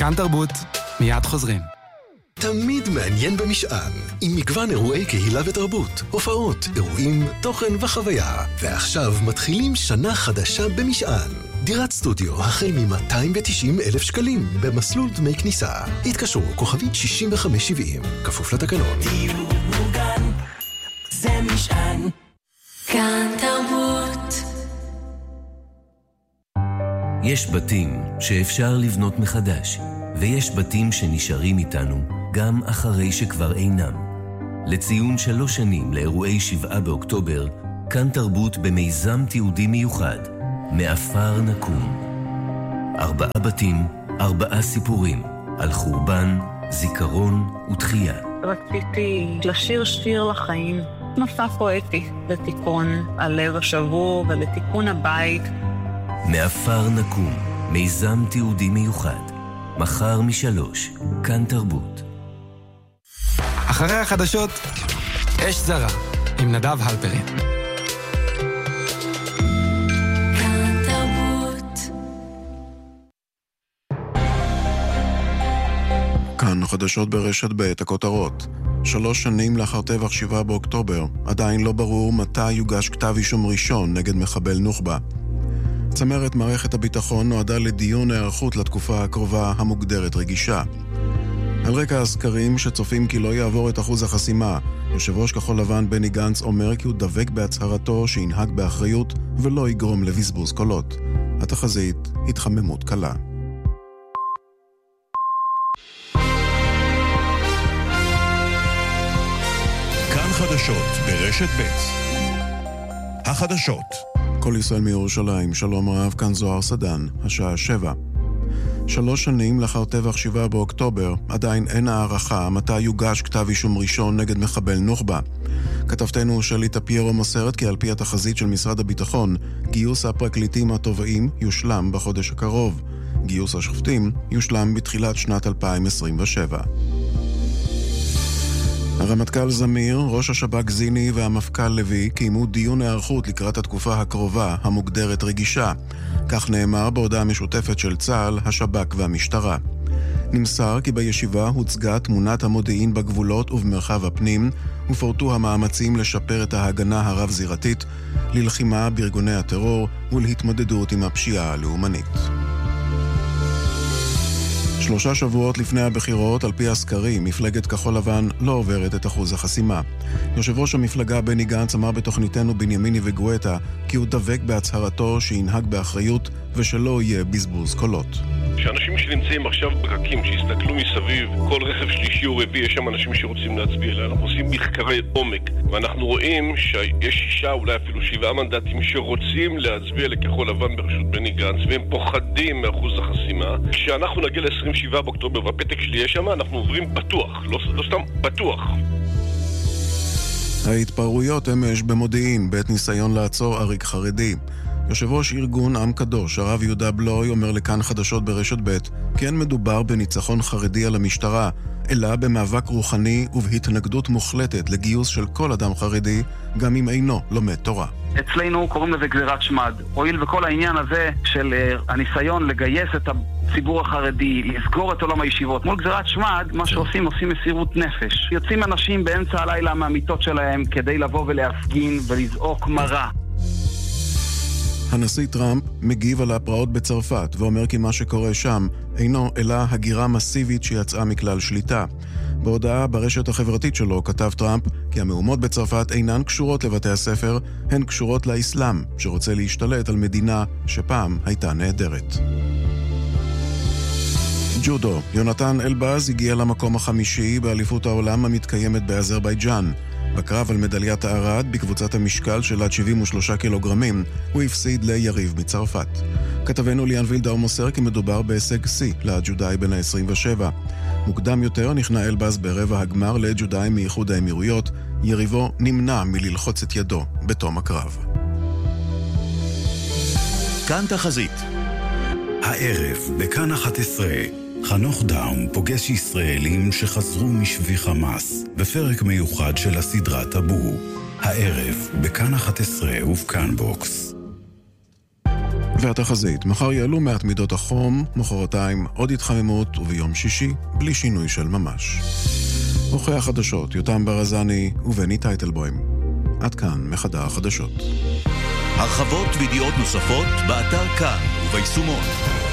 כאן תרבות, מיד חוזרים. תמיד מעניין במשען, עם מגוון אירועי קהילה ותרבות, הופעות, אירועים, תוכן וחוויה. ועכשיו מתחילים שנה חדשה במשען. דירת סטודיו החל מ-290,000 שקלים במסלול דמי כניסה. התקשרו כוכבית 6570, כפוף לתקנון. דיור מוגן, זה משען. כאן תרבות. יש בתים שאפשר לבנות מחדש, ויש בתים שנשארים איתנו גם אחרי שכבר אינם. לציון 3 שנים לאירועי 7 באוקטובר, כאן תרבות במיזם תיעודי מיוחד, מאפר נקום. 4 בתים, 4 סיפורים, על חורבן, זיכרון ותחייה. רציתי לשיר שיר לחיים, נוסף פואטי, לתיקון הלב השבור ולתיקון הבית. מאפר נקום, מיזם תיעודי מיוחד. מחר מ3, כאן תרבות. אחרי החדשות, אש זרה, עם נדב הלפרין. כאן תרבות. כאן חדשות ברשת ב' הכותרות. 3 שנים לאחר טבח 7 באוקטובר, עדיין לא ברור מתי יוגש כתב אישום ראשון נגד מחבל נוח'בה. צמרת מערכת הביטחון נועדה לדיון הערכות לתקופה הקרובה המוגדרת רגישה. על רקע הסקרים שצופים כי לא יעבור את אחוז החסימה, יושב ראש כחול לבן בני גנץ אומר כי הוא דבק בהצהרתו שינהג באחריות ולא יגרום לבזבוז קולות. התחזית, התחממות קלה. כאן חדשות ברשת ב'. החדשות. כל ישראל מירושלים, שלום רב, כאן זוהר סדן, השעה 7. 3 שנים לאחר טבח 7 באוקטובר, עדיין אין הערכה מתי יוגש כתב אישום ראשון נגד מחבל נוח'בה. כתבתנו שלי טפיירו מוסרת כי על פי התחזית של משרד הביטחון, גיוס הפרקליטים התובעים יושלם בחודש הקרוב. גיוס השופטים יושלם בתחילת שנת 2027. הרמטכ"ל זמיר, ראש השב"כ זיני והמפכ"ל לוי קיימו דיון הערכות לקראת התקופה הקרובה המוגדרת רגישה. כך נאמר בהודעה משותפת של צה"ל, השב"כ והמשטרה. נמסר כי בישיבה הוצגה תמונת המודיעין בגבולות ובמרחב הפנים, ופורטו המאמצים לשפר את ההגנה הרב-זירתית, ללחימה בארגוני הטרור ולהתמודדות עם הפשיעה הלאומנית. 3 שבועות לפני הבחירות, על פי הסקרים, מפלגת כחול לבן לא עוברת את אחוז החסימה. יושב ראש המפלגה בני גנץ אמר בתוכניתנו בנימיני וגואטה כי הוא דבק בהצהרתו שינהג באחריות ושלא יהיה בזבוז קולות. שאנשים שנמצאים עכשיו ברקים, שיסתכלו מסביב, כל רכב שלישי או רביעי, יש שם אנשים שרוצים להצביע אליי. אנחנו עושים מחקרי עומק, ואנחנו רואים שיש 6, אולי אפילו 7 מנדטים שרוצים להצביע לכחול לבן בראשות בני גנץ, והם פוחדים מאחוז החסימה. כשאנחנו נגיע ל-27 באוקטובר והפתק שלי יש שם, אנחנו עוברים בטוח, לא סתם בטוח. ההתפרעויות אמש במודיעין בעת ניסיון לעצור עריק חרדי. יושב ראש ארגון עם קדוש, הרב יהודה בלוי, אומר לכאן חדשות ברשת ב' כי אין מדובר בניצחון חרדי על המשטרה, אלא במאבק רוחני ובהתנגדות מוחלטת לגיוס של כל אדם חרדי, גם אם אינו לומד תורה. אצלנו קוראים לזה גזירת שמד. הואיל וכל העניין הזה של הניסיון לגייס את הציבור החרדי, לסגור את עולם הישיבות, מול גזירת שמד, מה שעושים, עושים מסירות נפש. יוצאים אנשים באמצע הלילה מהמיטות שלהם כדי לבוא ולהפגין ולזעוק מרה. הנשיא טראמפ מגיב על הפרעות בצרפת ואומר כי מה שקורה שם אינו אלא הגירה מסיבית שיצאה מכלל שליטה. בהודעה ברשת החברתית שלו כתב טראמפ כי המהומות בצרפת אינן קשורות לבתי הספר, הן קשורות לאסלאם שרוצה להשתלט על מדינה שפעם הייתה נהדרת. ג'ודו, יונתן אלבז הגיע למקום החמישי באליפות העולם המתקיימת באזרבייג'אן. בקרב על מדליית הארד בקבוצת המשקל של עד 73 קילוגרמים, הוא הפסיד ליריב מצרפת. כתבנו ליאן וילדאו מוסר כי מדובר בהישג שיא לג'ודאי בן ה-27. מוקדם יותר נכנע אלבז ברבע הגמר לג'ודאי מאיחוד האמירויות, יריבו נמנע מללחוץ את ידו בתום הקרב. כאן תחזית. הערב בכאן 11 חנוך דאום פוגש ישראלים שחזרו משבי חמאס בפרק מיוחד של הסדרה טאבו. הערב בכאן 11 ובכאן בוקס. והתחזית, מחר יעלו מעט מידות החום, מחרתיים עוד התחממות, וביום שישי בלי שינוי של ממש. עורכי החדשות, יותם ברזני ובני טייטלבוים. עד כאן מחדר החדשות. הרחבות וידיעות נוספות באתר כאן וביישומון.